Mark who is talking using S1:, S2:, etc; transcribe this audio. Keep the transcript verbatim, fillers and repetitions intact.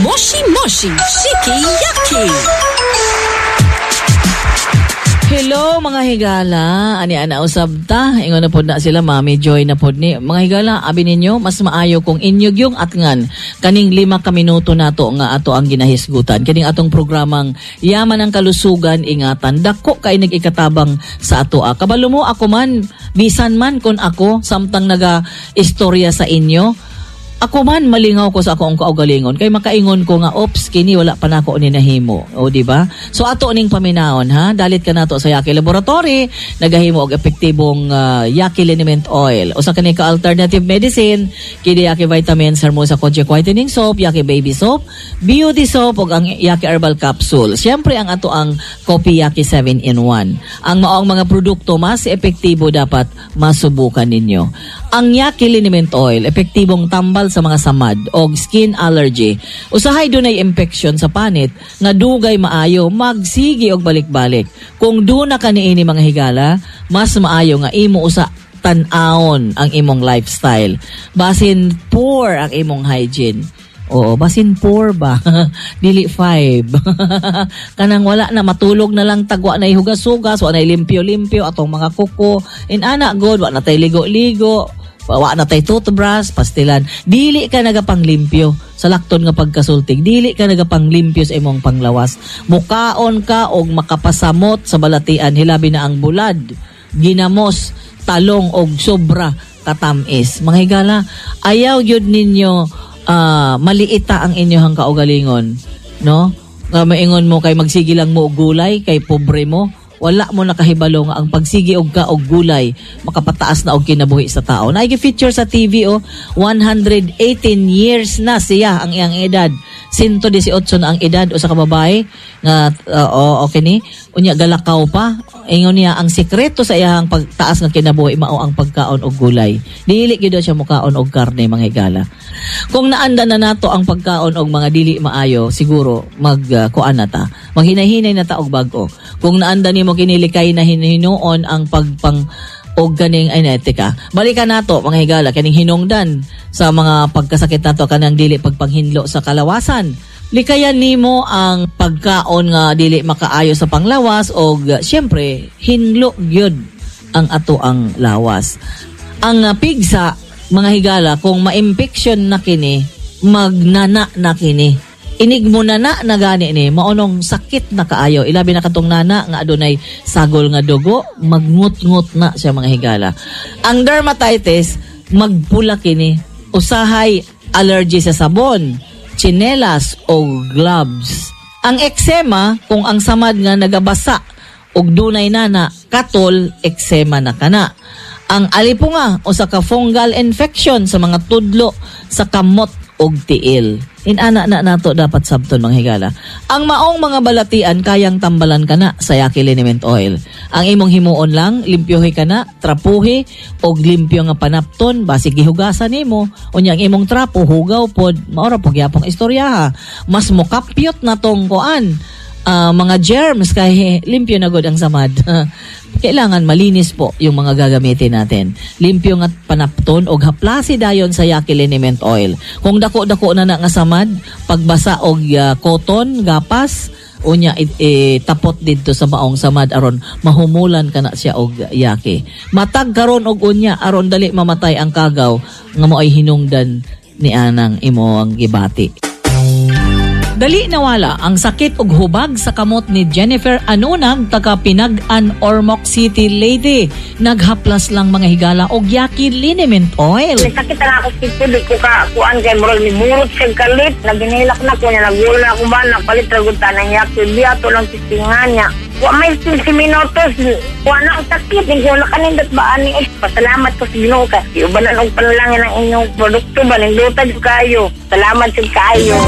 S1: Moshi Moshi Shiki-Yaki.
S2: Hello mga higala, ani ana usab ta, ingon na pod na sila Mami Joy na pod ni. Mga higala, abi ninyo mas maayo kung inyog yung atngan kaning lima ka minuto nato nga ato ang ginahisgutan. Kaning atong programang Yaman ang Kalusugan, ingatan dako kay nag-ikatabang sa ato. Ah. Kabalo mo ako man, bisan man kon ako samtang naga istorya sa inyo. Ako man malingaw ko sa akong kaugalingon kay makaingon ko nga ops kini wala pa nako ni nahimo, o di ba? So ato ning paminaon ha, dalit ka nato sa Yaki Laboratory, nagahimo og epektibong uh, Yaki Liniment Oil. Usa kani ka alternative medicine, kini Yaki Vitamins, Hermosa Kojic Whitening Soap, Yaki Baby Soap, Beauty Soap ug ang Yaki Herbal Capsule. Siyempre ang ato ang Kopi Yaki seven in one. Ang maong mga produkto mas epektibo dapat masubukan ninyo. Ang Yaki Liniment Oil, epektibong tambal sa mga samad o skin allergy. Usahay dunay infection sa panit nga dugay maayo magsigi og balik-balik. Kung duna ka niini mga higala, mas maayo nga imo usa tan-awon ang imong lifestyle. Basin poor ang imong hygiene. Oo, basin poor ba? Dili five. Kanang wala na, matulog na lang tagwa na ihugas-hugas, wala na limpyo-limpyo atong mga kuko. In ana god, wala na tay ligo-ligo. Wa na tay toothbrush, pastilan. Dili ka nagapanglimpyo sa lakton nga pagkasultig. Dili ka nagapanglimpyo sa imong panglawas. Mukaon ka og makapasamot sa balatian, hilabi na ang bulad, ginamos, talong og sobra katamis. Mga higala, ayaw gyud ninyo uh, maliita ang inyong kaugalingon, no? Nga maingon mo kay magsige lang mo og gulay kay pobre mo. Wala mo nakahibalo nga ang pagsigi og ka og gulay makapataas na og kinabuhi sa tao. Nai-feature sa T V o oh, one hundred eighteen years na siya ang iyang edad. one hundred eighteen na ang edad o sa kababae nga uh, oh, okay ni unya galakaw pa. Ingon niya ang sekreto sa iyang pagtaas nga kinabuhi mao ang pagkaon og gulay. Dili gyud siya mukaon og karne mga higala. Kung naanda na nato ang pagkaon og mga dili maayo, siguro mag uh, kuan na ta. Maghinay-hinay na ta og bag-o. Kung naanda nimo kinilikay na hinuon ang pagpang og ganing ay netika. Balikan nato mga higala kaning hinungdan sa mga pagkasakit nato kanang dili pagpanghinlo sa kalawasan. Likayan nimo ang pagkaon nga dili makaayo sa panglawas og syempre hinlo gyud ang ato ang lawas. Ang uh, pigsa mga higala kung ma-infection na kini, magnana na kini. Inig mo na na na gani ni maunong sakit na kaayo, ilabi na katong nana nga adunay sagol nga dugo, magngut-ngut na siya mga higala. Ang dermatitis magpula kini, usahay allergy sa sabon, tsinelas o gloves. Ang eczema kung ang samad nga nagabasa og dunay nana, katol eczema na kana. Ang alipunga o sa ka fungal infection sa mga tudlo sa kamot og tiil. Inana na nato dapat sabton mga higala. Ang maong mga balatian kayang tambalan ka na sa Yaki Liniment Oil. Ang imong himuon lang, limpyohi ka na, trapuhi, og limpyo nga panapton, basig gihugasan nimo, unya ang imong trapo, hugaw pod, maora po gyapong istorya ha. Mas mukapyot na tong kuan, uh, mga germs, kay limpyo na god ang samad. Kailangan malinis po yung mga gagamitin natin. Limpyo nga panapton og haplasi dayon sa Yaki Liniment Oil. Kung dako-dako na na nga samad, pagbasa og uh, cotton, gapas, unya it, it, tapot didto sa maong samad aron mahumulan kana siya og yaki. Matag karon og unya aron dali mamatay ang kagaw nga moay hinungdan ni anang imo ang gibati. Dali nawala ang sakit ug hubag sa kamot ni Jennifer Anunag taga Pinag-an, Ormoc City, Leyte. Naghaplas lang mga higala og Yaki Liniment Oil.
S3: Sakit na ako sipid ko ka kuan kay murag ni murot sa kalit, naginilak na ko nya nagwala na ko ba napalit ra gud tanang Yaki biya to lang tistingan niya. Wa may fifty minutos. Wa na ang sakit din ko nakanindot ba ani. Pasalamat ko sa Ginoo kay iubanan og panalangin ang inyong produkto ba nindota jud kayo. Salamat jud kayo.